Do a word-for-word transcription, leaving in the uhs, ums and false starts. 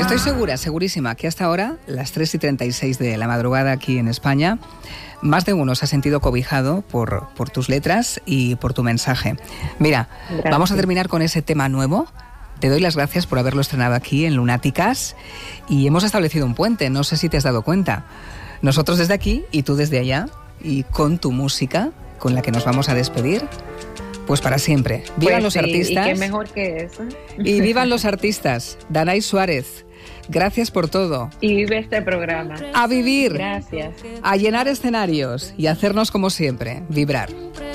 Estoy segura, segurísima, que hasta ahora, las tres y treinta y seis de la madrugada aquí en España, más de uno se ha sentido cobijado por, por tus letras y por tu mensaje. Mira, gracias. Vamos a terminar con ese tema nuevo. Te doy las gracias por haberlo estrenado aquí en Lunáticas y hemos establecido un puente, no sé si te has dado cuenta. Nosotros desde aquí y tú desde allá, y con tu música, con la que nos vamos a despedir, pues para siempre. Vivan pues los sí, artistas. Y qué mejor que eso. Y vivan los artistas. Danay Suárez, gracias por todo. Y vive este programa. A vivir. Gracias. A llenar escenarios y a hacernos como siempre, vibrar.